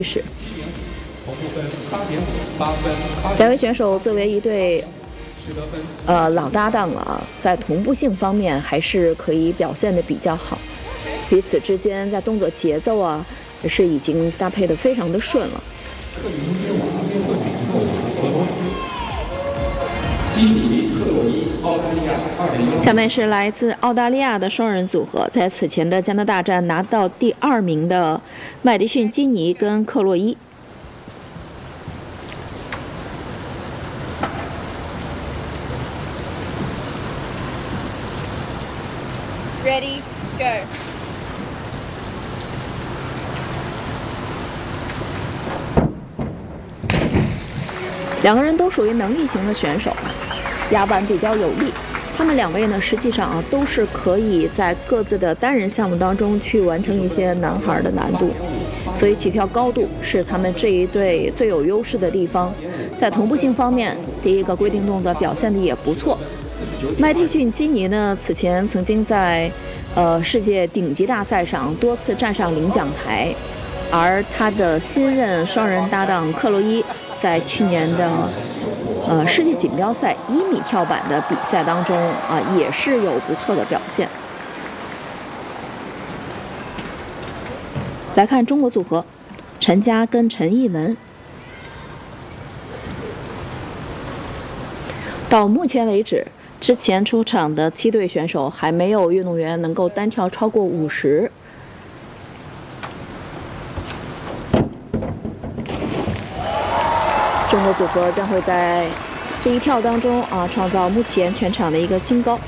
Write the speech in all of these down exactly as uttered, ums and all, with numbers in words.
是。两位选手作为一对呃老搭档了啊，在同步性方面还是可以表现得比较好，彼此之间在动作节奏啊也是已经搭配得非常的顺了。下面是来自澳大利亚的双人组合，在此前的加拿大站拿到第二名的麦迪逊·基尼跟克洛伊。 Ready, go. 两个人都属于能力型的选手，压板比较有力。他们两位呢，实际上啊都是可以在各自的单人项目当中去完成一些男孩的难度，所以起跳高度是他们这一对最有优势的地方。在同步性方面，第一个规定动作表现的也不错。麦迪逊·基尼呢，此前曾经在呃世界顶级大赛上多次站上领奖台，而他的新任双人搭档克洛伊在去年的呃世界锦标赛一米跳板的比赛当中啊、呃，也是有不错的表现。来看中国组合，陈佳跟陈艺文。到目前为止，之前出场的七对选手还没有运动员能够单跳超过五十。中国组合将会在这一跳当中啊，创造目前全场的一个新高。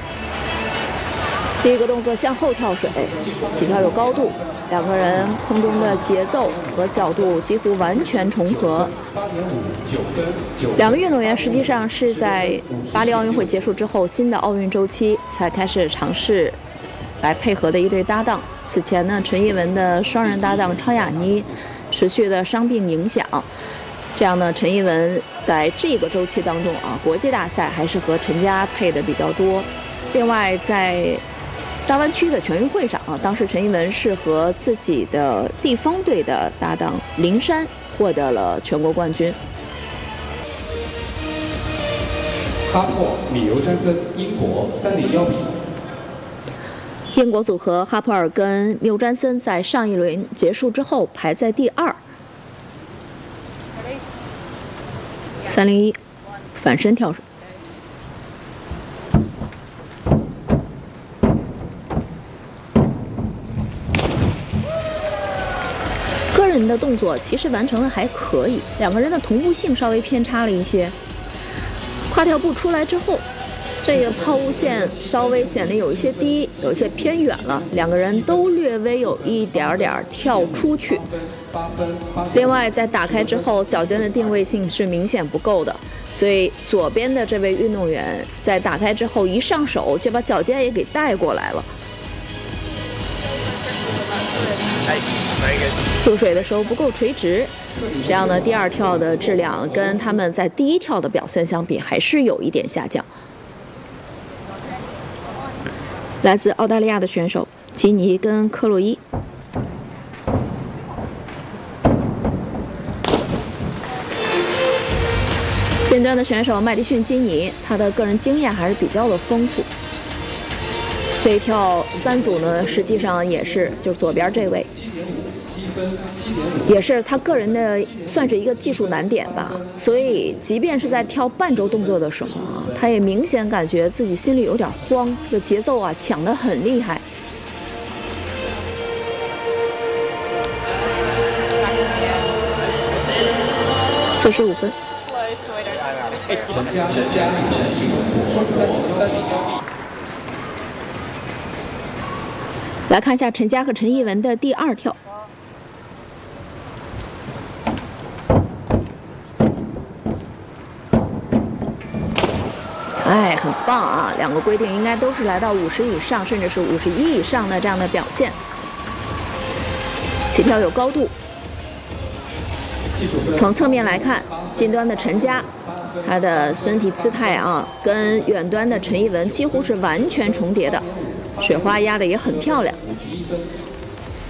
第一个动作向后跳水，起跳有高度，两个人空中的节奏和角度几乎完全重合。两位运动员实际上是在巴黎奥运会结束之后，新的奥运周期才开始尝试来配合的一对搭档。此前呢，陈艺文的双人搭档超雅妮持续的伤病影响，这样呢，陈艺文在这个周期当中啊，国际大赛还是和陈佳配的比较多。另外，在大湾区的全运会上啊，当时陈艺文是和自己的地方队的搭档林珊获得了全国冠军。 哈珀、米尤詹森，英国三零幺比。 英国组合哈珀尔跟缪詹森在上一轮结束之后排在第二。三零一，反身跳水。个人的动作其实完成的还可以，两个人的同步性稍微偏差了一些。跨跳步出来之后，这个抛物线稍微显得有一些低，有一些偏远了，两个人都略微有一点点跳出去。另外，在打开之后，脚尖的定位性是明显不够的，所以左边的这位运动员在打开之后一上手就把脚尖也给带过来了。入水的时候不够垂直，这样呢，第二跳的质量跟他们在第一跳的表现相比还是有一点下降。来自澳大利亚的选手基尼跟克洛伊。近端的选手麦迪逊·基尼，他的个人经验还是比较的丰富。这一跳三组呢，实际上也是就是左边这位，也是他个人的算是一个技术难点吧。所以，即便是在跳半周动作的时候啊，他也明显感觉自己心里有点慌，这个节奏啊抢得很厉害。四十五分。 陈佳、陈佳、陈艺文，中国三零幺比。 来看一下陈佳和陈艺文的第二跳。哎，很棒啊！两个规定应该都是来到五十以上，甚至是五十一以上的这样的表现。起跳有高度。从侧面来看，近端的陈佳，他的身体姿态啊，跟远端的陈艺文几乎是完全重叠的，水花压的也很漂亮。